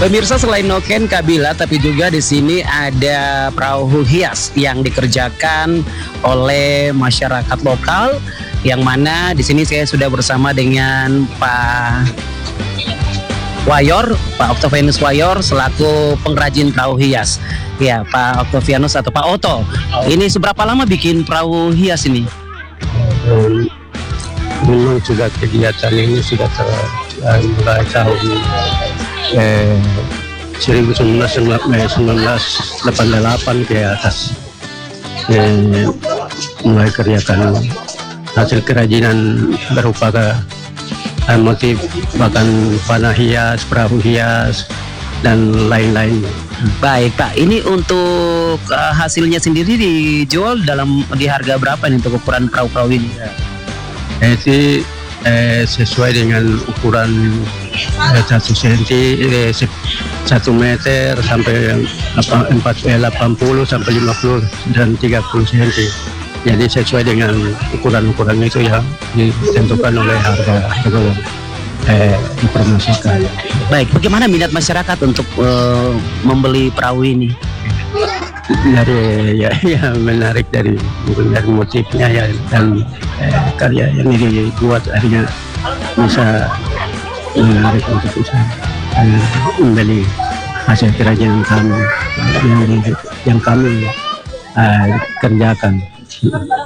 Pemirsa, selain noken Kabila, tapi juga di sini ada perahu hias yang dikerjakan oleh masyarakat lokal, yang mana di sini saya sudah bersama dengan Pak Wayor, Pak Octavianus Wayor selaku pengrajin perahu hias. Ya, Pak Octavianus atau Pak Oto. Ini seberapa lama bikin perahu hias ini? Memang sudah kegiatan ini sudah mulai tahun 1988 ke atas. Mulai kerjakan hasil kerajinan berupa motif, bahkan panah hias, perahu hias, dan lain-lain. Baik Pak, ini untuk hasilnya sendiri dijual di harga berapa nih untuk ukuran perahu-perahu ini? Jadi sesuai dengan ukuran 1 meter sampai 80 sampai 50 dan 30 cm. Jadi sesuai dengan ukuran-ukuran itu yang ditentukan oleh harga dipromosikan. Baik, bagaimana minat masyarakat untuk membeli perahu ini? Dari ya menarik dari motifnya ya, dan karya yang dibuat akhirnya bisa menarik untuk bisa membeli hasil kerajinan kami yang kami kerjakan.